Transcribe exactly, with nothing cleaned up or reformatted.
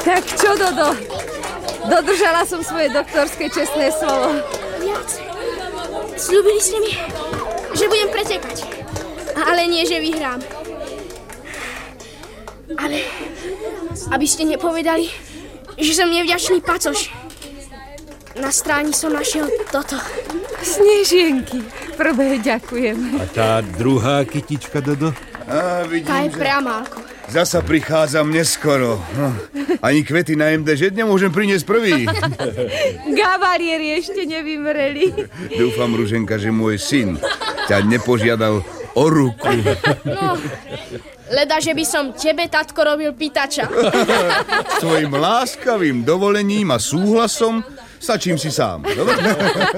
Tak čo, Dodo? Dodržala som svoje doktorské čestné slovo. Viac. Sľúbili ste mi, že budem pretekať. Ale nie, že vyhrám. Ale aby ste nepovedali, že som nevďačný pacoš. Na stráni som našiel toto. Snežienky. Prvé ďakujem. A tá druhá kytička, Dodo? Á, vidím, Tá je že pre Amálku. zasa prichádzam neskoro. Hm. Ani kvety na em dé žet nemôžem priniesť prvý. Gavarieri ešte nevymreli. Dúfam, Ruženka, že môj syn ťa nepožiadal o ruku. No, leda, že by som tebe, tatko, robil pýtača. S tvojim láskavým dovolením a súhlasom stačím si sám. Dobre?